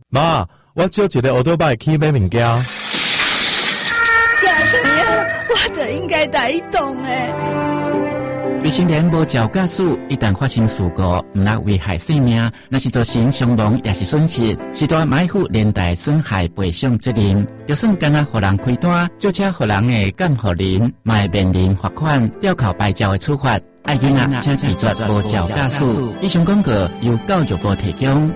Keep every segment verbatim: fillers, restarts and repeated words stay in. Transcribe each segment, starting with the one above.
妈，我借一个奥多拜去买物件。 假是你，我就应该带伊动诶。 未成年无照驾驶，一旦发生事故，毋但危害生命，若是造成伤亡也是损失，是大买负连带损害赔偿责任。就算干那互人开单，就车互人的监护人，嘛会面临罚款、吊扣牌照的处罚。爱囡仔请拒绝无照驾驶。以上广告由教育部提供。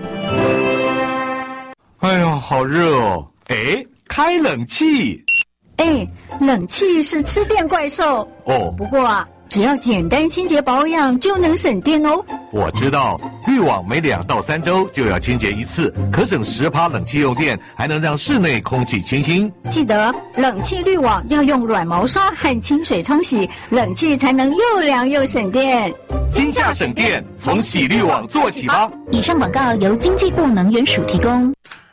哎呀，好热哦！哎，开冷气。 哎，冷气是吃电怪兽哦。 不过啊，只要简单清洁保养就能省电哦。 我知道，滤网每两到三周就要清洁一次，可省十趴冷气用电，还能让室内空气清新。 记得冷气滤网要用软毛刷和清水冲洗，冷气才能又凉又省电。 今夏省电，从洗滤网做起吧。 以上广告由经济部能源署提供。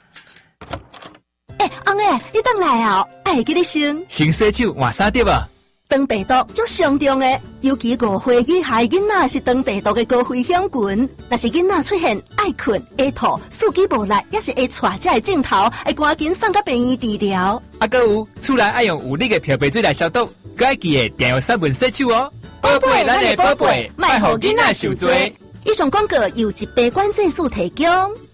哎，翁诶，你等来哦，爱记得先先洗手换衫对吧？ 肠病毒足上重的，尤其五岁以下囡仔是肠病毒的高危险群。若是囡仔出现爱困、会吐、四肢无力，也是会带这个镜头，会赶紧送到病院治疗。 啊，还有厝内爱用有力的漂白水来消毒，还要记得定用杀蚊洗手哦。宝贝，咱的宝贝，莫互囡仔受罪。 以上广告由一杯关节素提供。